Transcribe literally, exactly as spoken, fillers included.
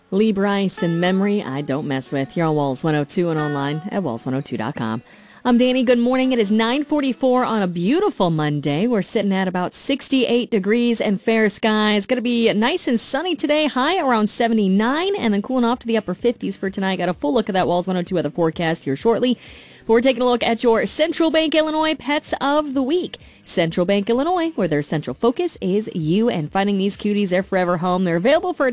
Lee Bryce and Memory I Don't Mess With. You're on Walls one oh two and online at walls one oh two dot com. I'm Danny. Good morning. It is nine forty-four on a beautiful Monday. We're sitting at about sixty-eight degrees and fair skies. Going to be nice and sunny today. High around seventy-nine and then cooling off to the upper fifties for tonight. Got a full look at that Walls one oh two weather forecast here shortly. But we're taking a look at your Central Bank Illinois Pets of the Week. Central Bank Illinois, where their central focus is you and finding these cuties their forever home. They're available for